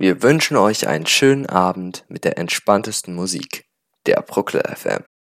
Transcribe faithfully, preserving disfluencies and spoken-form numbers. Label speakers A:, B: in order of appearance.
A: Wir wünschen euch einen schönen Abend mit der entspanntesten Musik, der Bruckle F M.